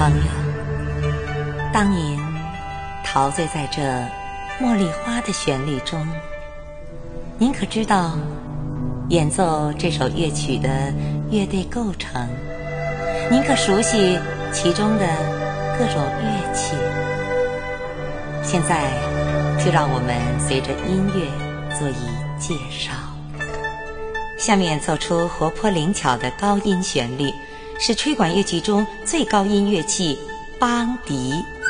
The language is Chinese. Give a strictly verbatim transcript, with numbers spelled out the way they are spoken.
朋友，当您陶醉在这茉莉花的旋律中，您可知道演奏这首乐曲的乐队构成？您可熟悉其中的各种乐器？现在就让我们随着音乐做一介绍。下面奏出活泼灵巧的高音旋律，是吹管乐器中最高音乐器邦笛。